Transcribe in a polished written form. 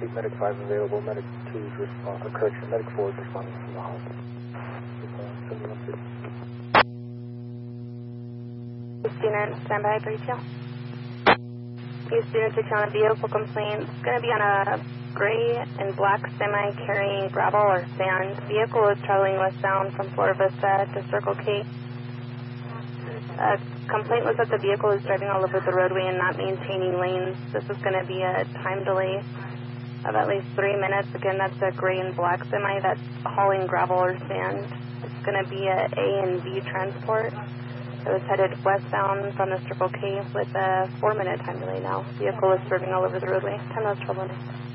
keep Medic 5 available. Medic 2's response, correction, Medic 4 is responding from the house. Student, stand by, 3-2. Student 6 on a vehicle complaint. It's going to be on a gray and black semi carrying gravel or sand. Vehicle is traveling westbound from Florida Vista to Circle K. Complaint was that the vehicle is driving all over the roadway and not maintaining lanes. This is going to be a time delay of at least 3 minutes. Again, that's a gray and black semi that's hauling gravel or sand. It's going to be a and B transport. It was headed westbound from the Circle K with a 4-minute time delay now. Vehicle is swerving all over the roadway. Time loss 12 minutes.